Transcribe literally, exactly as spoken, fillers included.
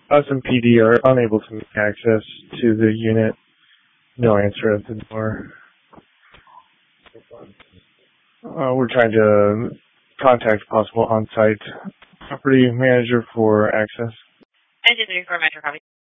Us and P D are unable to make access to the unit. No answer at the door. Uh, we're trying to contact possible on-site property manager for access. I just need for a metro copy.